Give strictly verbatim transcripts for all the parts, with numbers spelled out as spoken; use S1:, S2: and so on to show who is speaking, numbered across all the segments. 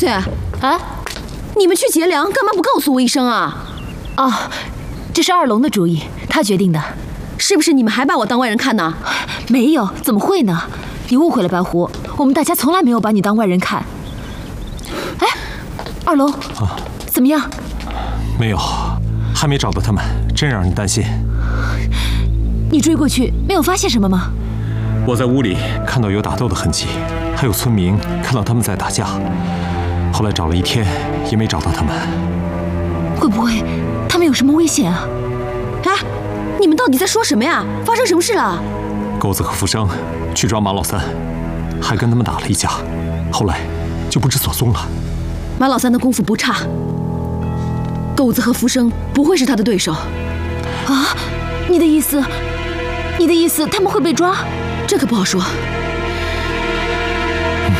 S1: 啊，你们去劫粮，干嘛不告诉我一声啊？
S2: 哦，这是二龙的主意，他决定的。
S1: 是不是你们还把我当外人看呢？
S2: 没有，怎么会呢？你误会了，白狐，我们大家从来没有把你当外人看。哎，二龙，啊，怎么样？
S3: 没有，还没找到他们，真让人担心。
S2: 你追过去没有发现什么吗？
S3: 我在屋里看到有打斗的痕迹，还有村民看到他们在打架。后来找了一天也没找到他们。
S2: 会不会他们有什么危险啊？
S1: 啊！你们到底在说什么呀？发生什么事了？
S3: 狗子和福生去抓马老三，还跟他们打了一架，后来就不知所踪了。
S1: 马老三的功夫不差，狗子和福生不会是他的对手。
S2: 啊？你的意思？你的意思他们会被抓？
S1: 这可不好说。
S3: 嗯、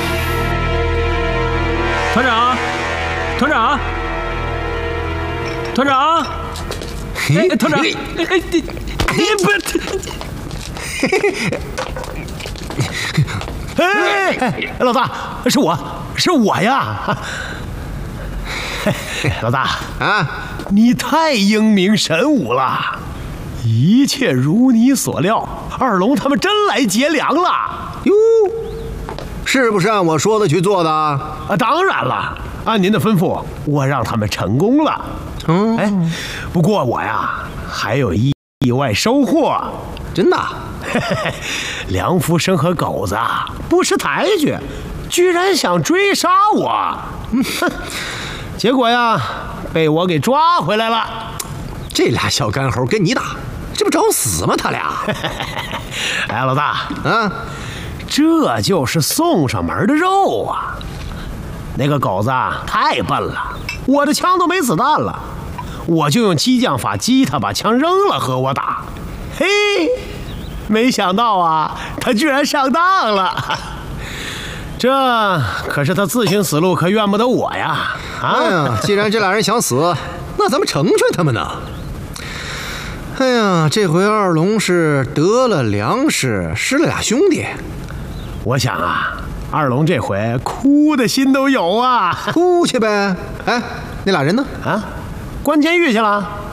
S3: 团长，团长，团长。哎，团长，哎，你你不，
S4: 哎，老大，是我，是我呀！老大啊，你太英明神武了，一切如你所料，二龙他们真来劫粮了
S5: 哟！是不是按我说的去做的？
S4: 啊，当然了，按您的吩咐，我让他们成功了。嗯，哎，不过我呀还有意意外收获，
S5: 真的。
S4: 梁福生和狗子啊不识抬举，居然想追杀我，结果呀被我给抓回来了。
S5: 这俩小干猴跟你打，这不找死吗？他俩。
S4: 哎，老大
S5: 啊，
S4: 这就是送上门的肉啊！那个狗子啊太笨了，我的枪都没子弹了。我就用激将法激他把枪扔了和我打，嘿，没想到啊，他居然上当了。这可是他自寻死路，可怨不得我呀！啊，
S5: 哎呀，既然这俩人想死，那咱们成全他们呢。哎呀，这回二龙是得了粮食，失了俩兄弟。
S4: 我想啊，二龙这回哭的心都有啊，
S5: 哭去呗。哎，那俩人呢？
S4: 啊？关监狱去了。